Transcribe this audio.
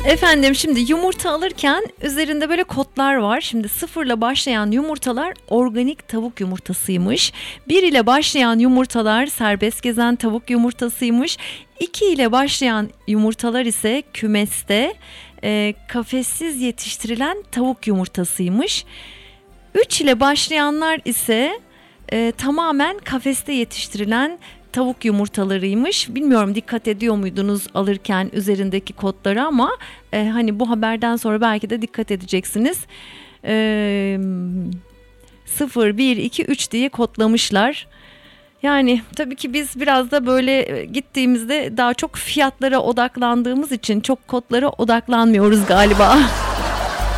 Efendim, şimdi yumurta alırken üzerinde böyle kodlar var. Şimdi 0 ile başlayan yumurtalar organik tavuk yumurtasıymış. 1 ile başlayan yumurtalar serbest gezen tavuk yumurtasıymış. 2 ile başlayan yumurtalar ise kümeste kafessiz yetiştirilen tavuk yumurtasıymış. 3 ile başlayanlar ise tamamen kafeste yetiştirilen tavuk yumurtalarıymış. Bilmiyorum, dikkat ediyor muydunuz alırken üzerindeki kodlara, ama hani bu haberden sonra belki de dikkat edeceksiniz. 0, 1, 2, 3 diye kodlamışlar. Yani tabii ki biz biraz da böyle gittiğimizde daha çok fiyatlara odaklandığımız için çok kodlara odaklanmıyoruz galiba.